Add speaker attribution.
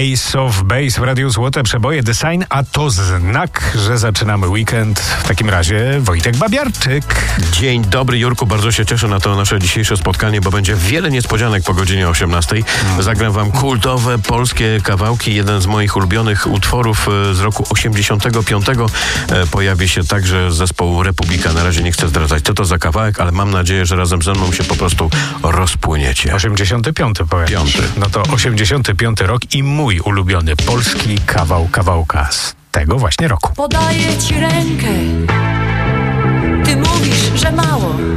Speaker 1: Ace of Base w Radiu Złote Przeboje, The Sign, a to znak, że zaczynamy weekend. W takim razie Wojtek Babiarczyk.
Speaker 2: Dzień dobry, Jurku, bardzo się cieszę na to nasze dzisiejsze spotkanie, bo będzie wiele niespodzianek po godzinie 18. Zagram wam kultowe polskie kawałki. Jeden z moich ulubionych utworów z roku 85. Pojawi się także zespoł Republika. Na razie nie chcę zdradzać, co to za kawałek, ale mam nadzieję, że razem ze mną się po prostu rozpłyniecie.
Speaker 1: 85 powiem. No to 85 rok i mój ulubiony polski kawałka z tego właśnie roku.
Speaker 3: Podaję ci rękę, ty mówisz, że mało.